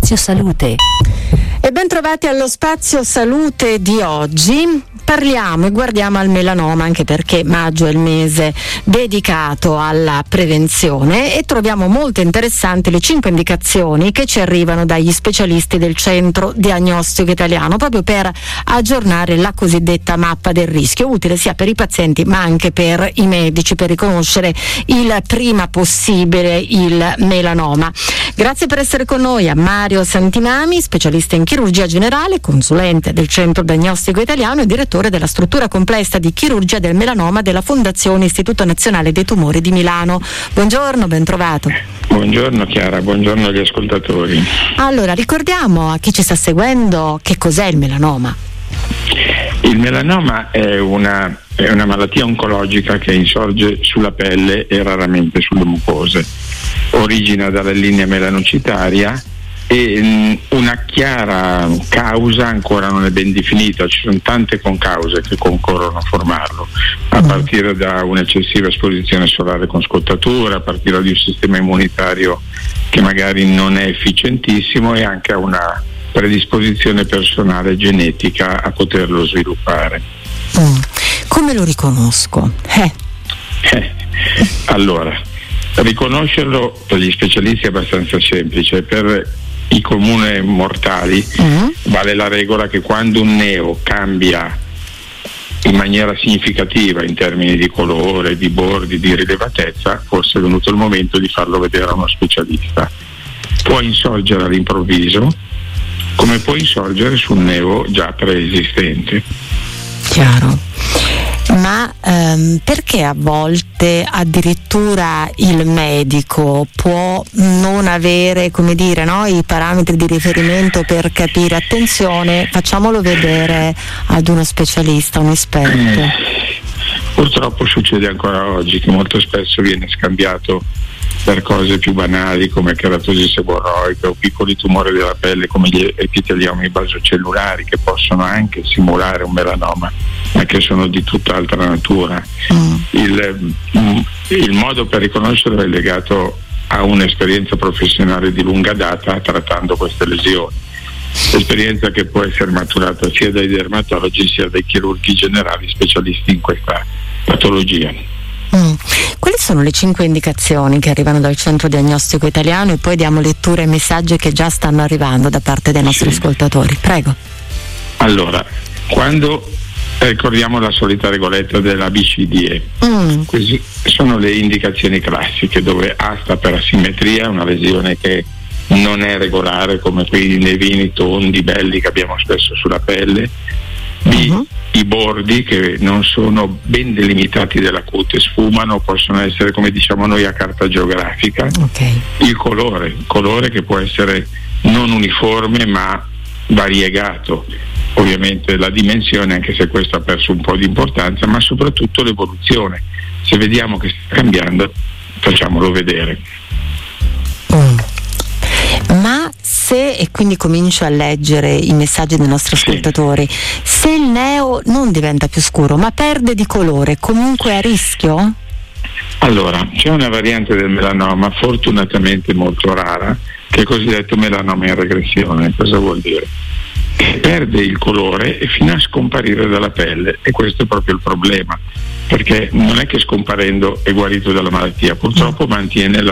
Spazio Salute. E ben trovati allo Spazio Salute di oggi. Parliamo e guardiamo al melanoma, anche perché maggio è il mese dedicato alla prevenzione, e troviamo molto interessanti le 5 indicazioni che ci arrivano dagli specialisti del Centro Diagnostico Italiano, proprio per aggiornare la cosiddetta mappa del rischio, utile sia per i pazienti ma anche per i medici, per riconoscere il prima possibile il melanoma. Grazie per essere con noi a Mario Santinami, specialista in chirurgia generale, consulente del Centro Diagnostico Italiano e direttore della struttura complessa di chirurgia del melanoma della Fondazione Istituto Nazionale dei Tumori di Milano. Buongiorno, ben trovato. Buongiorno Chiara, buongiorno agli ascoltatori. Allora, ricordiamo a chi ci sta seguendo che cos'è il melanoma. Il melanoma è una malattia oncologica che insorge sulla pelle e raramente sulle mucose. Origina dalla linea melanocitaria e una chiara causa ancora non è ben definita. Ci sono tante concause che concorrono a formarlo, a partire da un'eccessiva esposizione solare con scottatura, a partire da un sistema immunitario che magari non è efficientissimo e anche a una predisposizione personale genetica a poterlo sviluppare. Come lo riconosco? Allora, riconoscerlo per gli specialisti è abbastanza semplice. Per i comuni mortali vale la regola che quando un neo cambia in maniera significativa in termini di colore, di bordi, di rilevatezza, forse è venuto il momento di farlo vedere a uno specialista. Può insorgere all'improvviso, come può insorgere su un neo già preesistente. Chiaro. Ma perché a volte addirittura il medico può non avere, come dire, no, i parametri di riferimento per capire, attenzione, facciamolo vedere ad uno specialista, un esperto? Purtroppo succede ancora oggi che molto spesso viene scambiato per cose più banali come keratosi seborroica o piccoli tumori della pelle come gli epiteliomi basocellulari, che possono anche simulare un melanoma ma che sono di tutt'altra natura. Il modo per riconoscerlo è legato a un'esperienza professionale di lunga data trattando queste lesioni, esperienza che può essere maturata sia dai dermatologi sia dai chirurghi generali specialisti in questa patologia. Quali sono le 5 indicazioni che arrivano dal Centro Diagnostico Italiano, e poi diamo lettura ai messaggi che già stanno arrivando da parte dei nostri ascoltatori? Prego. Allora, quando ricordiamo la solita regoletta dell'ABCDE, queste sono le indicazioni classiche, dove A sta per asimmetria, una lesione che non è regolare come quei nevini tondi belli che abbiamo spesso sulla pelle. B, i bordi che non sono ben delimitati dalla cute, sfumano, possono essere, come diciamo noi, a carta geografica. Il colore che può essere non uniforme ma variegato, ovviamente la dimensione, anche se questo ha perso un po' di importanza, ma soprattutto l'evoluzione. Se vediamo che sta cambiando, facciamolo vedere. Ma se, e quindi comincio a leggere i messaggi dei nostri ascoltatori, se il neo non diventa più scuro ma perde di colore, comunque è a rischio? Allora, c'è una variante del melanoma fortunatamente molto rara, che è il cosiddetto melanoma in regressione. Cosa vuol dire? Che perde il colore e fino a scomparire dalla pelle, e questo è proprio il problema, perché non è che scomparendo è guarito dalla malattia, purtroppo mantiene la